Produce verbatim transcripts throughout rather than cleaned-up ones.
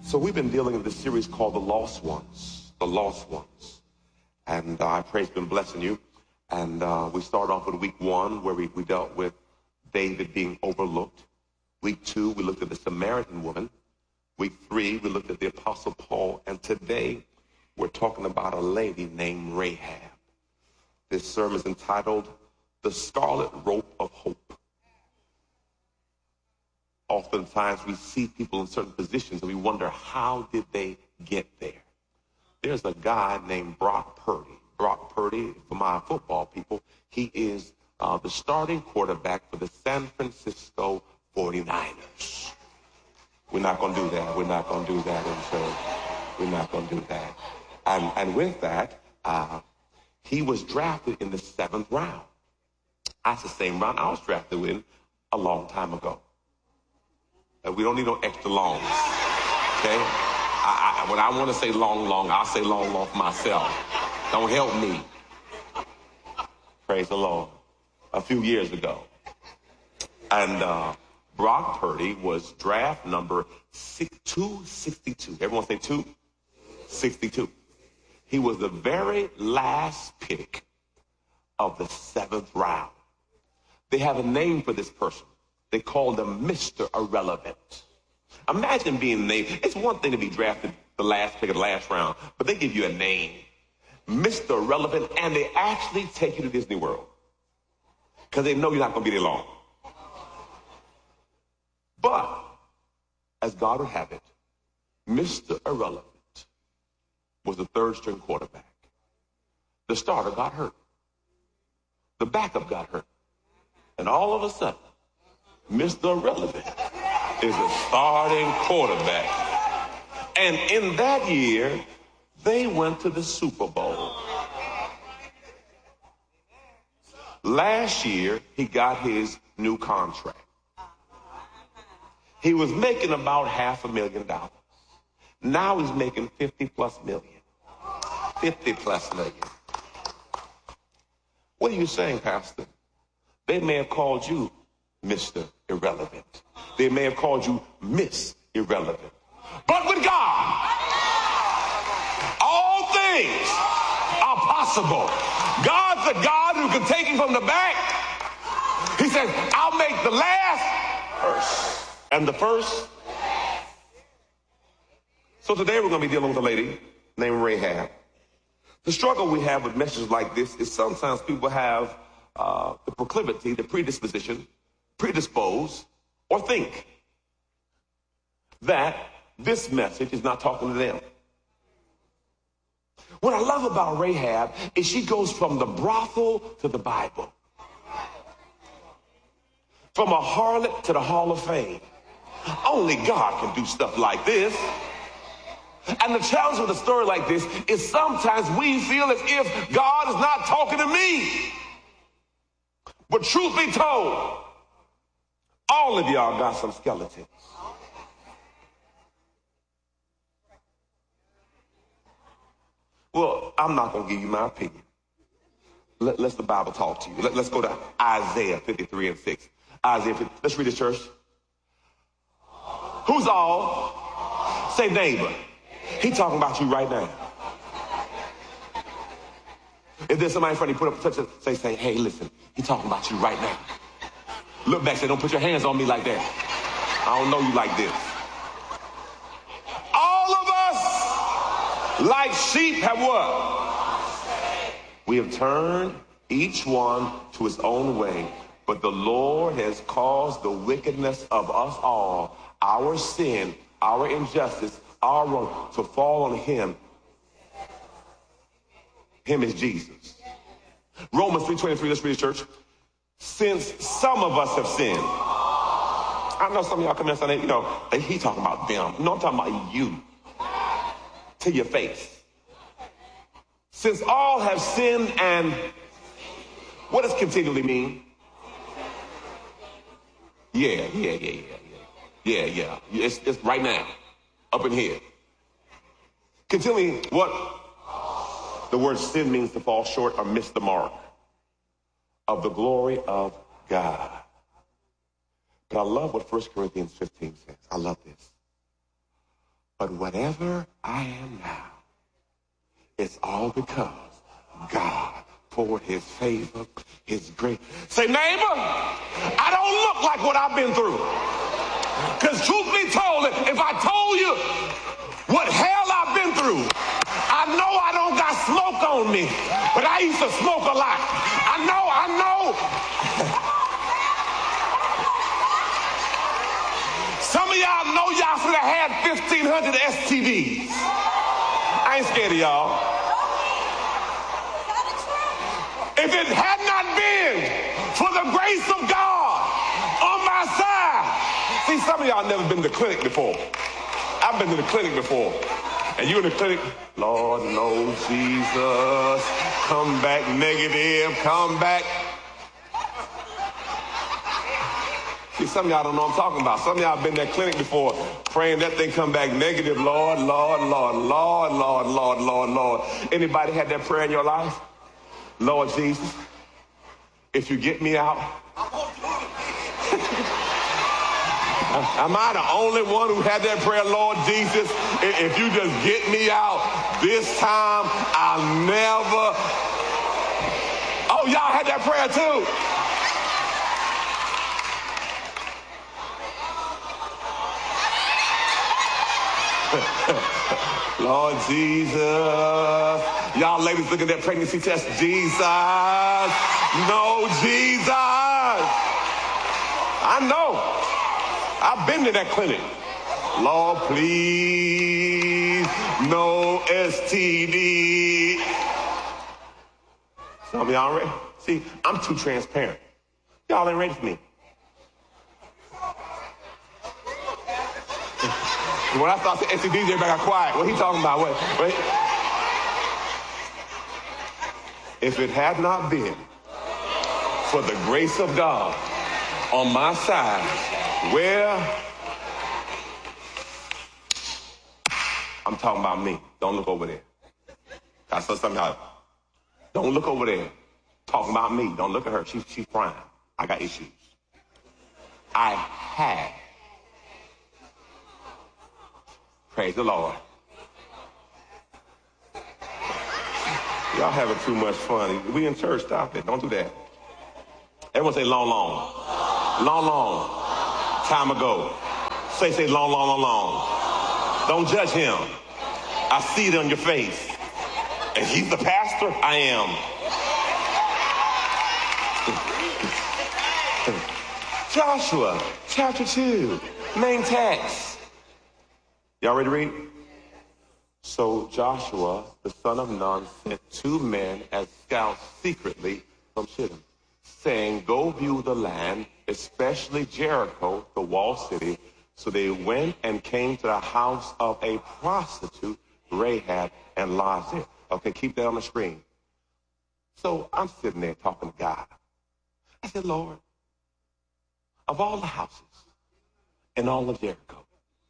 So we've been dealing with this series called The Lost Ones, The Lost Ones. And uh, I pray it's been blessing you. And uh, we started off with week one where we, we dealt with David being overlooked. Week two, we looked at the Samaritan woman. Week three, we looked at the Apostle Paul. And today, we're talking about a lady named Rahab. This sermon is entitled, The Scarlet Rope of Hope. Oftentimes, we see people in certain positions and we wonder, how did they get there? There's a guy named Brock Purdy. Brock Purdy, for my football people, he is uh, the starting quarterback for the San Francisco forty-niners. We're not going to do that. We're not going to do that in church. We're not going to do that. And, and with that, uh, he was drafted in the seventh round. That's the same round I was drafted in a long time ago. And we don't need no extra longs, okay? I, I, when I want to say long, long, I'll say long, long for myself. Don't help me. Praise the Lord. A few years ago. And uh, Brock Purdy was draft number two sixty-two. Everyone say two? sixty-two. He was the very last pick of the seventh round. They have a name for this person. They called him Mister Irrelevant. Imagine being named. It's one thing to be drafted the last pick of the last round, but they give you a name, Mister Irrelevant, and they actually take you to Disney World because they know you're not going to be there long. But, as God would have it, Mister Irrelevant was the third string quarterback. The starter got hurt. The backup got hurt. And all of a sudden, Mister Irrelevant is a starting quarterback. And in that year, they went to the Super Bowl. Last year, he got his new contract. He was making about half a million dollars. Now he's making fifty plus million. fifty plus million. What are you saying, Pastor? They may have called you Mister Irrelevant. They may have called you Miss Irrelevant. But with God, all things are possible. God's the God who can take you from the back. He says, I'll make the last first. And the first. So today we're going to be dealing with a lady named Rahab. The struggle we have with messages like this is sometimes people have uh, the proclivity, the predisposition, predispose, or think that this message is not talking to them. What I love about Rahab is she goes from the brothel to the Bible. From a harlot to the Hall of Fame. Only God can do stuff like this. And the challenge with a story like this is sometimes we feel as if God is not talking to me. But truth be told, all of y'all got some skeletons. Well, I'm not going to give you my opinion. Let, let's the Bible talk to you. Let, let's go to Isaiah fifty-three and six. Isaiah fifty, let's read this, church. Who's all? Say neighbor. He talking about you right now. If there's somebody in front of you, put up, touch it, say, say, hey, listen, he talking about you right now. Look back, say, don't put your hands on me like that. I don't know you like this. All of us, like sheep, have what? We have turned each one to his own way, but the Lord has caused the wickedness of us all, our sin, our injustice, our wrong, to fall on him. Him is Jesus. Romans three twenty-three, let's read it, church. Since some of us have sinned. I know some of y'all come in and say, you know, he talking about them. No, I'm talking about you. To your face. Since all have sinned and what does continually mean? Yeah, yeah, yeah, yeah, yeah. Yeah, yeah. It's, it's right now. Up in here. Continually, what? The word sin means to fall short or miss the mark of the glory of God. But I love what First Corinthians fifteen says. I love this. But whatever I am now, it's all because God poured his favor, his grace. Say, neighbor, I don't look like what I've been through. Because truth be told, if I told you what hell I've been through, I know I don't got smoke on me, but I used to smoke a lot. I know, I know. Some of y'all know y'all should have had fifteen hundred S T Ds. I ain't scared of y'all. If it had not been for the grace of God on my side. See, some of y'all never been to the clinic before. I've been to the clinic before. And you in the clinic, Lord, no, Jesus, come back negative, come back. See, some of y'all don't know what I'm talking about. Some of y'all been in that clinic before, praying that thing come back negative. Lord, Lord, Lord, Lord, Lord, Lord, Lord, Lord. Anybody had that prayer in your life? Lord Jesus, if you get me out, am I the only one who had that prayer? Lord Jesus, if you just get me out this time, I'll never. Oh, y'all had that prayer too. Lord Jesus. Y'all ladies look at that pregnancy test. Jesus. No, Jesus. I know. I've been to that clinic. Lord, please, no S T D. Some of y'all ready? See, I'm too transparent. Y'all ain't ready for me. When I start saying S T Ds, everybody got quiet. What he talking about? Wait, wait. If it had not been for the grace of God on my side, where I'm talking about me. Don't look over there. I saw something out. Don't look over there. Talking about me. Don't look at her. She, she's crying. I got issues. I had. Praise the Lord. Y'all having too much fun. We in church. Stop it. Don't do that. Everyone say long, long. Long, long. Time ago. Say, say long, long, long, long. Don't judge him. I see it on your face. And he's the pastor? I am. Joshua, chapter two, main text. Y'all ready to read? So Joshua, the son of Nun, sent two men as scouts secretly from Shittim, saying, go view the land, especially Jericho, the walled city. So they went and came to the house of a prostitute, Rahab, and lodged there. Okay, keep that on the screen. So I'm sitting there talking to God. I said, Lord, of all the houses in all of Jericho,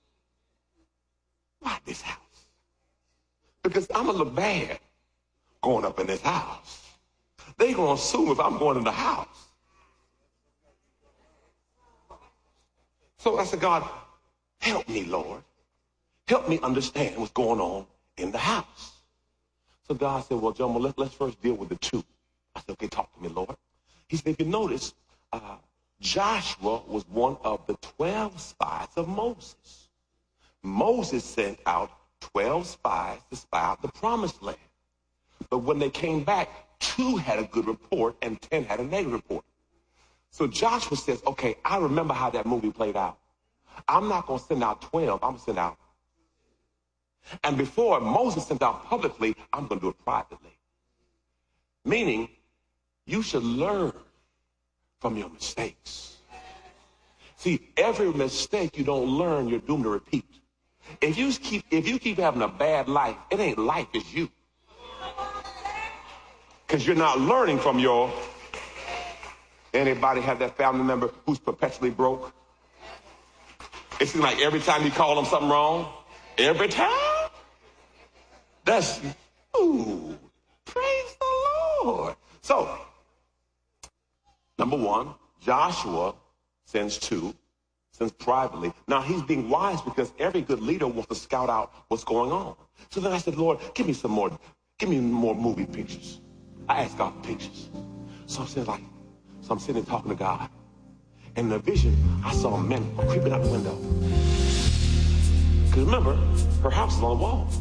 why this house? Because I'm going to look bad going up in this house. They're going to assume if I'm going in the house. So I said, God, help me, Lord. Help me understand what's going on in the house. So God said, well, Jomo, let's, let's first deal with the two. I said, okay, talk to me, Lord. He said, if you notice, uh, Joshua was one of the twelve spies of Moses. Moses sent out twelve spies to spy out the promised land. But when they came back, two had a good report and ten had a negative report. So Joshua says, okay, I remember how that movie played out. I'm not going to send out twelve, I'm going to send out. And before Moses sent out publicly, I'm going to do it privately. Meaning, you should learn from your mistakes. See, every mistake you don't learn, you're doomed to repeat. If you keep, if you keep having a bad life, it ain't life, it's you. Because you're not learning from your... Anybody have that family member who's perpetually broke? It seems like every time you call them something wrong, every time? That's, ooh, praise the Lord. So, number one, Joshua sends two, since privately. Now he's being wise because every good leader wants to scout out what's going on. So then I said, Lord, give me some more, give me more movie pictures. I asked God for pictures. So I'm sitting like, so I'm sitting there talking to God. And in a vision, I saw a man creeping out the window. Because remember, her house is on the wall.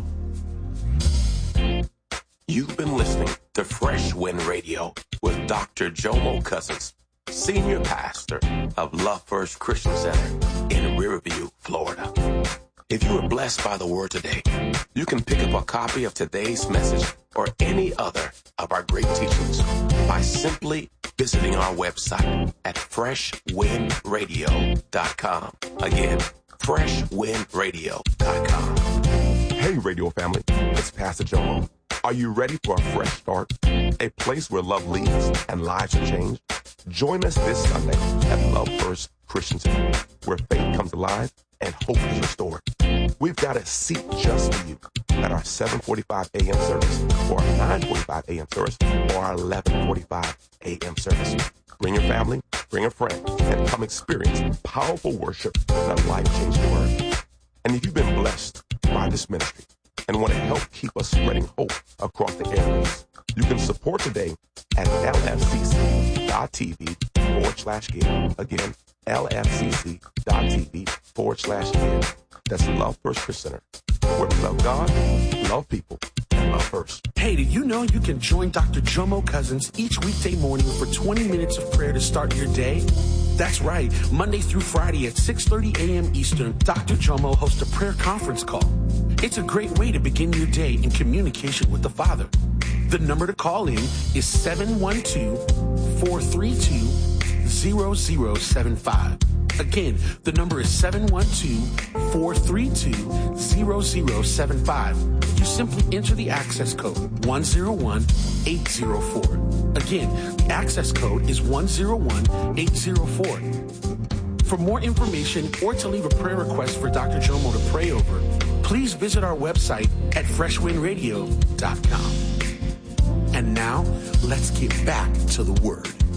You've been listening to Fresh Wind Radio with Doctor Jomo Cousins, Senior Pastor of Love First Christian Center in Riverview, Florida. If you were blessed by the word today, you can pick up a copy of today's message or any other of our great teachings by simply visiting our website at fresh wind radio dot com. Again, fresh wind radio dot com. Hey, radio family, it's Pastor Jomo. Are you ready for a fresh start? A place where love leads and lives are changed? Join us this Sunday at Love First Christian Center, where faith comes alive and hope is restored. We've got a seat just for you at our seven forty-five a.m. service, or our nine forty-five a.m. service, or our eleven forty-five a.m. service. Bring your family, bring a friend, and come experience powerful worship and a life-changing word. And if you've been blessed by this ministry and want to help keep us spreading hope across the airwaves, you can support today at lfcc.tv forward slash give. Again, lfcc.tv forward slash give. That's Love First Christian Center, where we love God, love people, and love first. Hey, did you know you can join Doctor Jomo Cousins each weekday morning for twenty minutes of prayer to start your day? That's right. Monday through Friday at six thirty a.m. Eastern, Doctor Jomo hosts a prayer conference call. It's a great way to begin your day in communication with the Father. The number to call in is seven one two, four three two, zero zero seven five. Again, the number is seven one two, four three two, zero zero seven five. You simply enter the access code one zero one eight zero four. Again, the access code is one zero one eight zero four. For more information or to leave a prayer request for Doctor Jomo to pray over, please visit our website at fresh wind radio dot com. And now, let's get back to the Word.